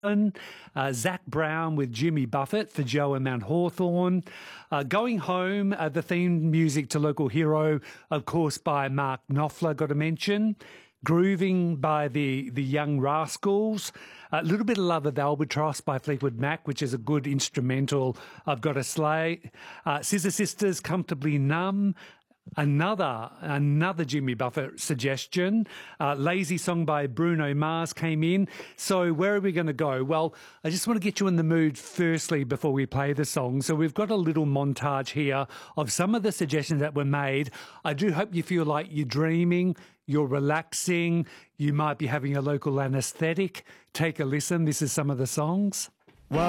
Zach Brown with Jimmy Buffett for Joe and Mount Hawthorn. Going Home, the theme music to Local Hero, of course, by Mark Knopfler, got to mention. Grooving by the Young Rascals. A little bit of Love of Albatross by Fleetwood Mac, which is a good instrumental, I've got to slay. Scissor Sisters, Comfortably Numb. Another Jimmy Buffett suggestion. Lazy Song by Bruno Mars came in. So where are we going to go? Well, I just want to get you in the mood firstly before we play the song. So we've got a little montage here of some of the suggestions that were made. I do hope you feel like you're dreaming, you're relaxing, you might be having a local anaesthetic. Take a listen. This is some of the songs.